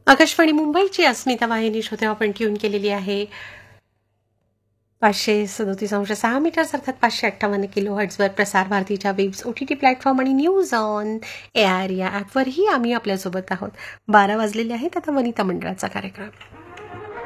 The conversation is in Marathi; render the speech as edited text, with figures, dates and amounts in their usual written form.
आकाशवाणी मुंबईची अस्मिता वाहिनी श्रोते आपण ट्यून केलेली आहे 537.6 मीटर्स अर्थात 558 किलो हर्ट्झवर. प्रसार भारतीच्या वेब्स OTT प्लॅटफॉर्म आणि न्यूज ऑन AIR या ॲपवरही आम्ही आपल्यासोबत आहोत. 12 वाजलेले आहेत. आता वनिता मंडळाचा कार्यक्रम.